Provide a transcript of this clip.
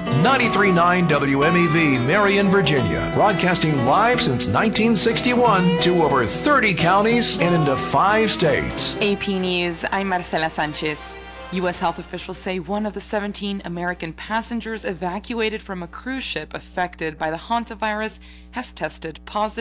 93.9 WMEV, Marion, Virginia, broadcasting live since 1961 to over 30 counties and into 5 states. AP News, I'm Marcela Sanchez. U.S. health officials say one of the 17 American passengers evacuated from a cruise ship affected by the hantavirus has tested positive